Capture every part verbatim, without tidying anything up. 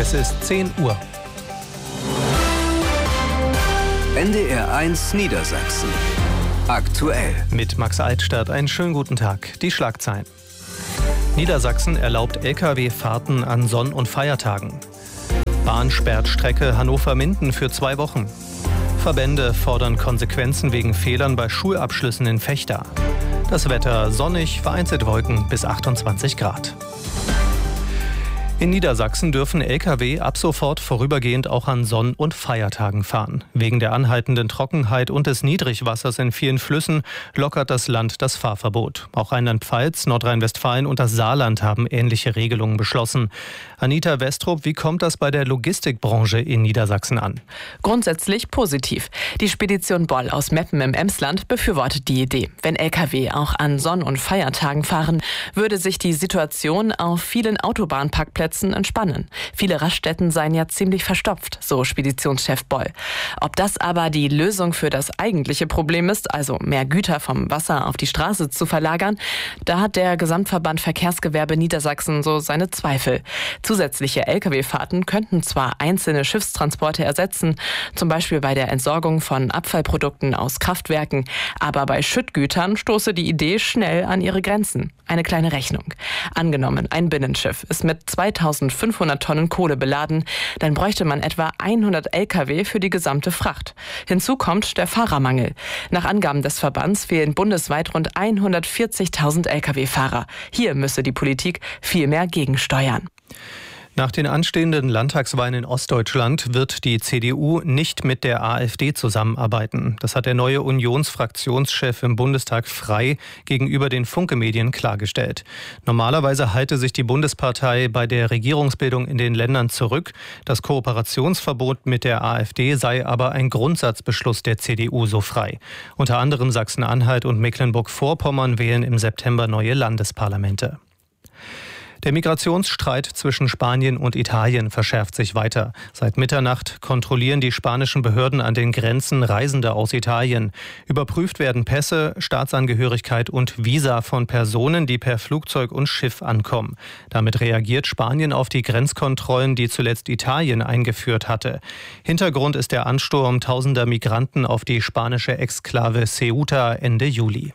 Es ist zehn Uhr. N D R eins Niedersachsen. Aktuell. Mit Max Altstadt einen schönen guten Tag. Die Schlagzeilen. Niedersachsen erlaubt L K W-Fahrten an Sonn- und Feiertagen. Bahn sperrt Strecke Hannover-Minden für zwei Wochen. Verbände fordern Konsequenzen wegen Fehlern bei Schulabschlüssen in Vechta. Das Wetter sonnig, vereinzelt Wolken bis achtundzwanzig Grad. In Niedersachsen dürfen L K W ab sofort vorübergehend auch an Sonn- und Feiertagen fahren. Wegen der anhaltenden Trockenheit und des Niedrigwassers in vielen Flüssen lockert das Land das Fahrverbot. Auch Rheinland-Pfalz, Nordrhein-Westfalen und das Saarland haben ähnliche Regelungen beschlossen. Anita Westrup, wie kommt das bei der Logistikbranche in Niedersachsen an? Grundsätzlich positiv. Die Spedition Boll aus Meppen im Emsland befürwortet die Idee. Wenn L K W auch an Sonn- und Feiertagen fahren, würde sich die Situation auf vielen Autobahnparkplätzen entspannen. Viele Raststätten seien ja ziemlich verstopft, so Speditionschef Boll. Ob das aber die Lösung für das eigentliche Problem ist, also mehr Güter vom Wasser auf die Straße zu verlagern, da hat der Gesamtverband Verkehrsgewerbe Niedersachsen so seine Zweifel. Zusätzliche L K W-Fahrten könnten zwar einzelne Schiffstransporte ersetzen, zum Beispiel bei der Entsorgung von Abfallprodukten aus Kraftwerken, aber bei Schüttgütern stoße die Idee schnell an ihre Grenzen. Eine kleine Rechnung. Angenommen, ein Binnenschiff ist mit zweitausendfünfhundert Tonnen Kohle beladen, dann bräuchte man etwa hundert L K W für die gesamte Fracht. Hinzu kommt der Fahrermangel. Nach Angaben des Verbands fehlen bundesweit rund hundertvierzigtausend L K W-Fahrer. Hier müsse die Politik viel mehr gegensteuern. Nach den anstehenden Landtagswahlen in Ostdeutschland wird die C D U nicht mit der AfD zusammenarbeiten. Das hat der neue Unionsfraktionschef im Bundestag Frey gegenüber den Funke-Medien klargestellt. Normalerweise halte sich die Bundespartei bei der Regierungsbildung in den Ländern zurück. Das Kooperationsverbot mit der AfD sei aber ein Grundsatzbeschluss der C D U, so Frey. Unter anderem Sachsen-Anhalt und Mecklenburg-Vorpommern wählen im September neue Landesparlamente. Der Migrationsstreit zwischen Spanien und Italien verschärft sich weiter. Seit Mitternacht kontrollieren die spanischen Behörden an den Grenzen Reisende aus Italien. Überprüft werden Pässe, Staatsangehörigkeit und Visa von Personen, die per Flugzeug und Schiff ankommen. Damit reagiert Spanien auf die Grenzkontrollen, die zuletzt Italien eingeführt hatte. Hintergrund ist der Ansturm tausender Migranten auf die spanische Exklave Ceuta Ende Juli.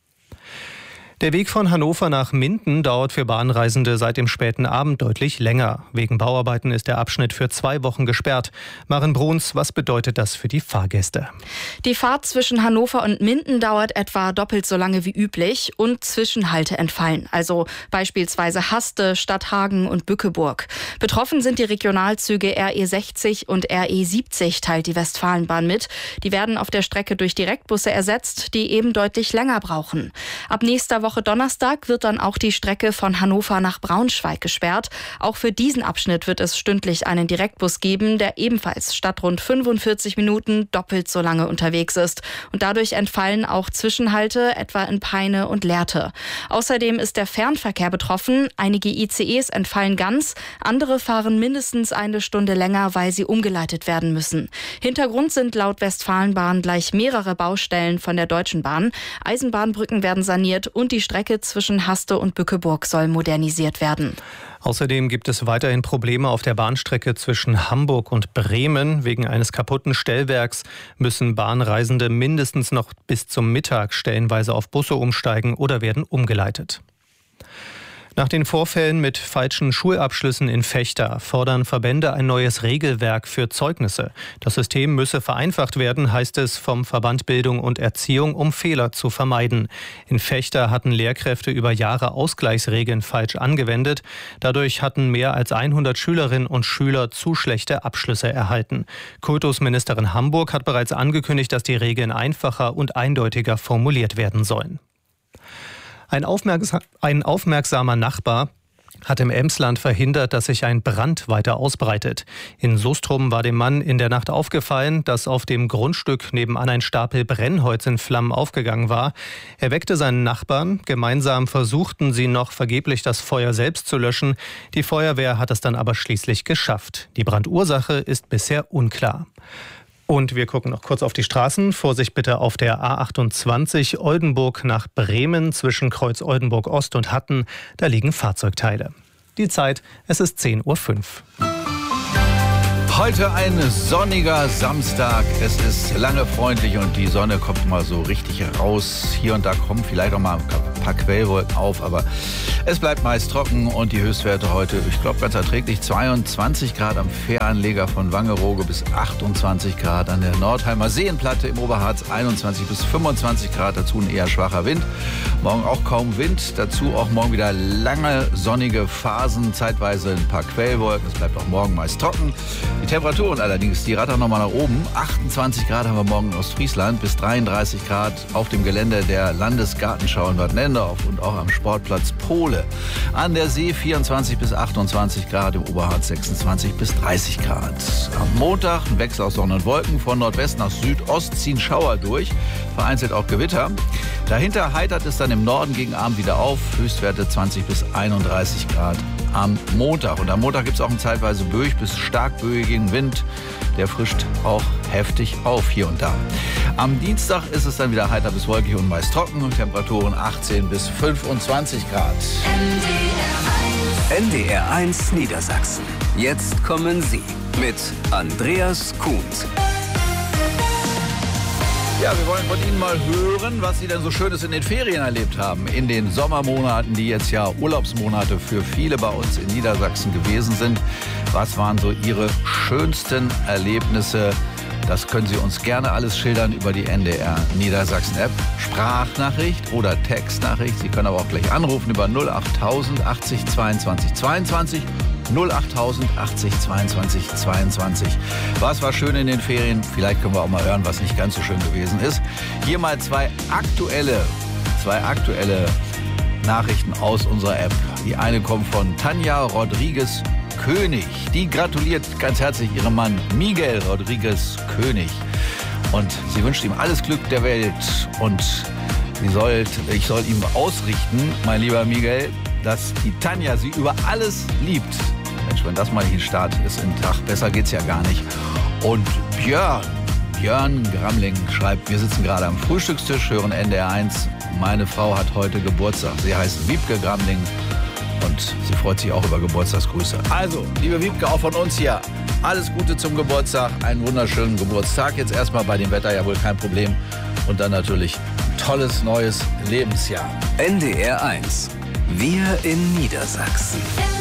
Der Weg von Hannover nach Minden dauert für Bahnreisende seit dem späten Abend deutlich länger. Wegen Bauarbeiten ist der Abschnitt für zwei Wochen gesperrt. Maren Bruns, was bedeutet das für die Fahrgäste? Die Fahrt zwischen Hannover und Minden dauert etwa doppelt so lange wie üblich und Zwischenhalte entfallen. Also beispielsweise Haste, Stadthagen und Bückeburg. Betroffen sind die Regionalzüge R E sechzig und R E siebzig, teilt die Westfalenbahn mit. Die werden auf der Strecke durch Direktbusse ersetzt, die eben deutlich länger brauchen. Ab nächster Woche Woche Donnerstag wird dann auch die Strecke von Hannover nach Braunschweig gesperrt. Auch für diesen Abschnitt wird es stündlich einen Direktbus geben, der ebenfalls statt rund fünfundvierzig Minuten doppelt so lange unterwegs ist. Und dadurch entfallen auch Zwischenhalte, etwa in Peine und Lehrte. Außerdem ist der Fernverkehr betroffen. Einige I C Es entfallen ganz, andere fahren mindestens eine Stunde länger, weil sie umgeleitet werden müssen. Hintergrund sind laut Westfalenbahn gleich mehrere Baustellen von der Deutschen Bahn. Eisenbahnbrücken werden saniert und die Die Strecke zwischen Haste und Bückeburg soll modernisiert werden. Außerdem gibt es weiterhin Probleme auf der Bahnstrecke zwischen Hamburg und Bremen. Wegen eines kaputten Stellwerks müssen Bahnreisende mindestens noch bis zum Mittag stellenweise auf Busse umsteigen oder werden umgeleitet. Nach den Vorfällen mit falschen Schulabschlüssen in Vechta fordern Verbände ein neues Regelwerk für Zeugnisse. Das System müsse vereinfacht werden, heißt es vom Verband Bildung und Erziehung, um Fehler zu vermeiden. In Vechta hatten Lehrkräfte über Jahre Ausgleichsregeln falsch angewendet. Dadurch hatten mehr als hundert Schülerinnen und Schüler zu schlechte Abschlüsse erhalten. Kultusministerin Hamburg hat bereits angekündigt, dass die Regeln einfacher und eindeutiger formuliert werden sollen. Ein, aufmerksam, ein aufmerksamer Nachbar hat im Emsland verhindert, dass sich ein Brand weiter ausbreitet. In Sustrum war dem Mann in der Nacht aufgefallen, dass auf dem Grundstück nebenan ein Stapel Brennholz in Flammen aufgegangen war. Er weckte seinen Nachbarn. Gemeinsam versuchten sie noch vergeblich, das Feuer selbst zu löschen. Die Feuerwehr hat es dann aber schließlich geschafft. Die Brandursache ist bisher unklar. Und wir gucken noch kurz auf die Straßen. Vorsicht bitte auf der A achtundzwanzig Oldenburg nach Bremen zwischen Kreuz Oldenburg Ost und Hatten. Da liegen Fahrzeugteile. Die Zeit, es ist zehn Uhr fünf. Heute ein sonniger Samstag. Es ist lange freundlich und die Sonne kommt mal so richtig raus. Hier und da kommen vielleicht auch mal ein paar Quellwolken auf, aber es bleibt meist trocken und die Höchstwerte heute, ich glaube, ganz erträglich. zweiundzwanzig Grad am Fähranleger von Wangerooge bis achtundzwanzig Grad an der Nordheimer Seenplatte im Oberharz, einundzwanzig bis fünfundzwanzig Grad, dazu ein eher schwacher Wind. Morgen auch kaum Wind, dazu auch morgen wieder lange sonnige Phasen, zeitweise ein paar Quellwolken. Es bleibt auch morgen meist trocken. Die Temperaturen allerdings, die rattern nochmal nach oben. achtundzwanzig Grad haben wir morgen in Ostfriesland, bis dreiunddreißig Grad auf dem Gelände der Landesgartenschau in Bad Nendorf und auch am Sportplatz Pole. An der See vierundzwanzig bis achtundzwanzig Grad, im Oberharz sechsundzwanzig bis dreißig Grad. Am Montag ein Wechsel aus Sonne und Wolken. Von Nordwest nach Südost ziehen Schauer durch, vereinzelt auch Gewitter. Dahinter heitert es dann im Norden gegen Abend wieder auf. Höchstwerte zwanzig bis einunddreißig Grad am Montag. Und am Montag gibt es auch einen zeitweise böig bis stark böigen Wind. Der frischt auch heftig auf hier und da. Am Dienstag ist es dann wieder heiter bis wolkig und meist trocken. Temperaturen achtzehn bis fünfundzwanzig Grad. N D R eins Niedersachsen. Jetzt kommen Sie mit Andreas Kuhns. Ja, wir wollen von Ihnen mal hören, was Sie denn so Schönes in den Ferien erlebt haben. In den Sommermonaten, die jetzt ja Urlaubsmonate für viele bei uns in Niedersachsen gewesen sind. Was waren so Ihre schönsten Erlebnisse? Das können Sie uns gerne alles schildern über die N D R Niedersachsen-App. Sprachnachricht oder Textnachricht. Sie können aber auch gleich anrufen über null achttausend achtzig zweiundzwanzig zweiundzwanzig. null achttausend achtzig zweiundzwanzig zweiundzwanzig. Was war schön in den Ferien? Vielleicht können wir auch mal hören, was nicht ganz so schön gewesen ist. Hier mal zwei aktuelle, zwei aktuelle Nachrichten aus unserer App. Die eine kommt von Tanja Rodriguez König. Die gratuliert ganz herzlich ihrem Mann Miguel Rodriguez König. Und sie wünscht ihm alles Glück der Welt. Und sie sollt, ich soll ihm ausrichten, mein lieber Miguel, dass die Tanja sie über alles liebt. Mensch, wenn das mal nicht ein Start ist im Tag, besser geht's ja gar nicht. Und Björn, Björn Gramling schreibt, wir sitzen gerade am Frühstückstisch, hören N D R eins. Meine Frau hat heute Geburtstag. Sie heißt Wiebke Gramling und sie freut sich auch über Geburtstagsgrüße. Also, liebe Wiebke, auch von uns hier, alles Gute zum Geburtstag. Einen wunderschönen Geburtstag. Jetzt erstmal bei dem Wetter ja wohl kein Problem. Und dann natürlich ein tolles neues Lebensjahr. N D R eins. Wir in Niedersachsen.